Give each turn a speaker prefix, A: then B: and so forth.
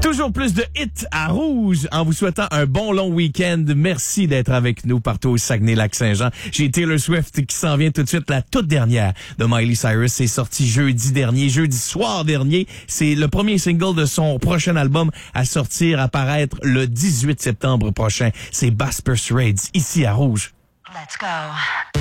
A: Toujours plus de hits à Rouge en vous souhaitant un bon long week-end. Merci d'être avec nous partout au Saguenay-Lac-Saint-Jean. J'ai Taylor Swift qui s'en vient tout de suite. La toute dernière de Miley Cyrus. C'est sorti jeudi soir dernier. C'est le premier single de son prochain album à sortir, à paraître le 18 septembre prochain. C'est Basper's Raids, ici à Rouge.
B: Let's go.